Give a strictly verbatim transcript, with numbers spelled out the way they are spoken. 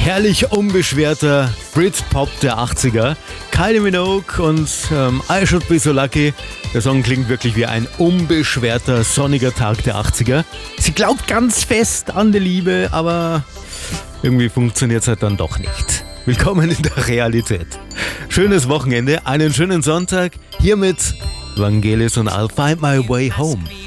Herrlich unbeschwerter Britpop der achtziger. Kylie Minogue und ähm, I Should Be So Lucky. Der Song klingt wirklich wie ein unbeschwerter, sonniger Tag der achtziger. Sie glaubt ganz fest an die Liebe, aber irgendwie funktioniert es halt dann doch nicht. Willkommen in der Realität. Schönes Wochenende, einen schönen Sonntag. Hiermit Vangelis und I'll Find My Way Home.